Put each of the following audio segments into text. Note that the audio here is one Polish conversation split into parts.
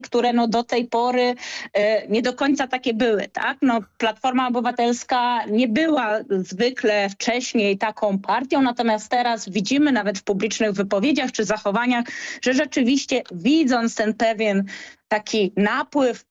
które no do tej pory nie do końca takie były, tak? No, Platforma Obywatelska nie była zwykle wcześniej taką partią, natomiast teraz widzimy nawet w publicznych wypowiedziach czy zachowaniach, że rzeczywiście widząc ten pewien taki napływ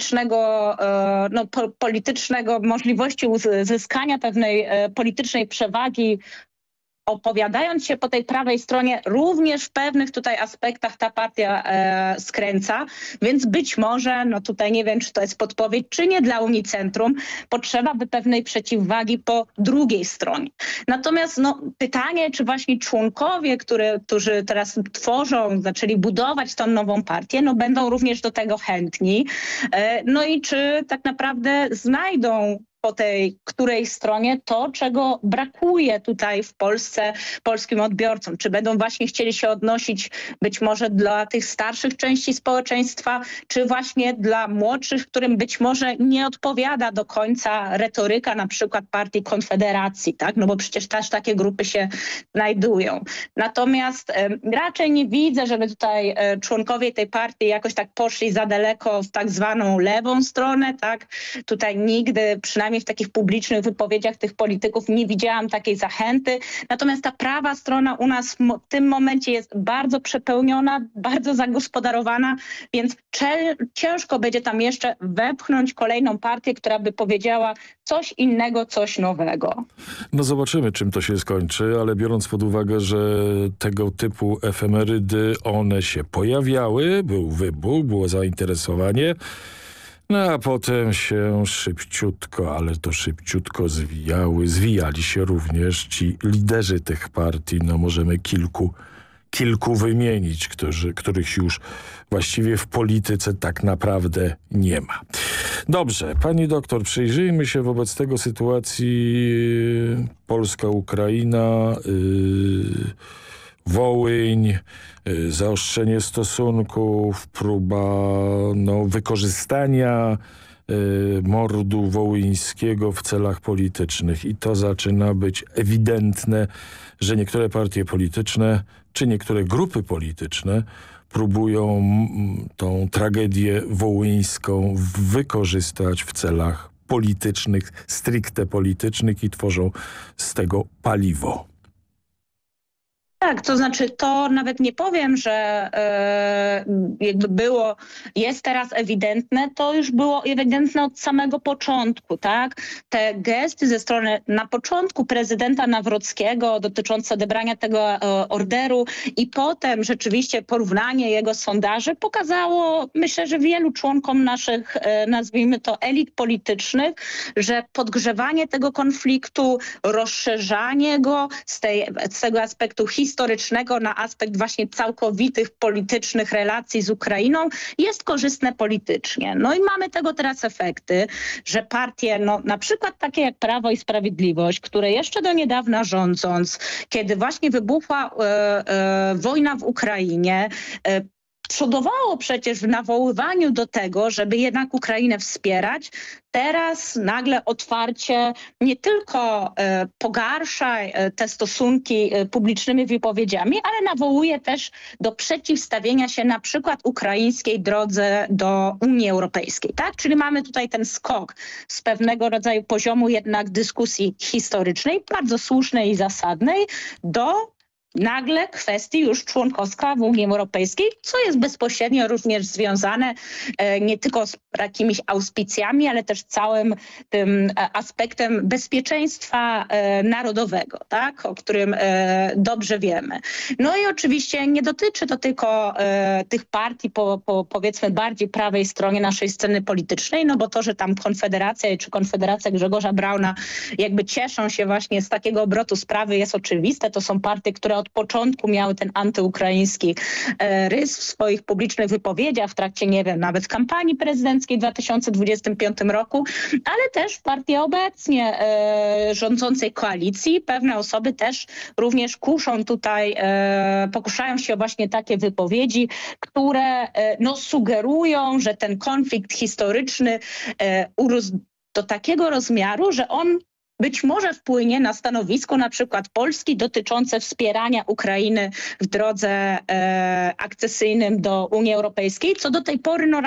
politycznego możliwości uzyskania pewnej politycznej przewagi, opowiadając się po tej prawej stronie, również w pewnych tutaj aspektach ta partia skręca, więc być może, no tutaj nie wiem, czy to jest podpowiedź, czy nie dla Unicentrum, potrzeba by pewnej przeciwwagi po drugiej stronie. Natomiast no, pytanie, czy właśnie członkowie, którzy teraz zaczęli budować tą nową partię, no będą również do tego chętni. No i czy tak naprawdę znajdą po tej której stronie to, czego brakuje tutaj w Polsce polskim odbiorcom. Czy będą właśnie chcieli się odnosić być może dla tych starszych części społeczeństwa, czy właśnie dla młodszych, którym być może nie odpowiada do końca retoryka na przykład partii Konfederacji, tak? No bo przecież też takie grupy się znajdują. Natomiast raczej nie widzę, żeby tutaj członkowie tej partii jakoś tak poszli za daleko w tak zwaną lewą stronę, tak? Tutaj nigdy, przynajmniej w takich publicznych wypowiedziach tych polityków nie widziałam takiej zachęty. Natomiast ta prawa strona u nas w tym momencie jest bardzo przepełniona, bardzo zagospodarowana, więc ciężko będzie tam jeszcze wepchnąć kolejną partię, która by powiedziała coś innego, coś nowego. No zobaczymy, czym to się skończy, ale biorąc pod uwagę, że tego typu efemerydy, one się pojawiały, był wybuch, było zainteresowanie, no a potem się szybciutko, ale to szybciutko zwijali się również ci liderzy tych partii. No możemy kilku wymienić, których już właściwie w polityce tak naprawdę nie ma. Dobrze, pani doktor, przyjrzyjmy się wobec tego sytuacji Polska-Ukraina, Wołyń, zaostrzenie stosunków, próba wykorzystania mordu wołyńskiego w celach politycznych. I to zaczyna być ewidentne, że niektóre partie polityczne czy niektóre grupy polityczne próbują tą tragedię wołyńską wykorzystać w celach politycznych, stricte politycznych i tworzą z tego paliwo. Tak, to znaczy to nawet nie powiem, że jest teraz ewidentne, to już było ewidentne od samego początku, tak? Te gesty ze strony na początku prezydenta Nawrockiego dotyczące odebrania tego orderu i potem rzeczywiście porównanie jego sondaży pokazało, myślę, że wielu członkom naszych, nazwijmy to, elit politycznych, że podgrzewanie tego konfliktu, rozszerzanie go z tego aspektu historycznego na aspekt właśnie całkowitych politycznych relacji z Ukrainą jest korzystne politycznie. No i mamy tego teraz efekty, że partie, na przykład takie jak Prawo i Sprawiedliwość, które jeszcze do niedawna rządząc, kiedy właśnie wybuchła wojna w Ukrainie, przodowało przecież w nawoływaniu do tego, żeby jednak Ukrainę wspierać. Teraz nagle otwarcie nie tylko pogarsza te stosunki publicznymi wypowiedziami, ale nawołuje też do przeciwstawienia się na przykład ukraińskiej drodze do Unii Europejskiej. Tak? Czyli mamy tutaj ten skok z pewnego rodzaju poziomu jednak dyskusji historycznej, bardzo słusznej i zasadnej, do nagle kwestii już członkostwa w Unii Europejskiej, co jest bezpośrednio również związane nie tylko z jakimiś auspicjami, ale też całym tym aspektem bezpieczeństwa narodowego, tak? O którym dobrze wiemy. No i oczywiście nie dotyczy to tylko tych partii powiedzmy bardziej prawej stronie naszej sceny politycznej, no bo to, że tam Konfederacja czy Konfederacja Grzegorza Brauna jakby cieszą się właśnie z takiego obrotu sprawy jest oczywiste. To są partie, które od początku miały ten antyukraiński rys w swoich publicznych wypowiedziach w trakcie, nie wiem, nawet kampanii prezydenckiej w 2025 roku, ale też partie obecnie rządzącej koalicji. Pewne osoby też również pokuszają się o właśnie takie wypowiedzi, które sugerują, że ten konflikt historyczny urósł do takiego rozmiaru, że on być może wpłynie na stanowisko na przykład Polski dotyczące wspierania Ukrainy w drodze akcesyjnym do Unii Europejskiej, co do tej pory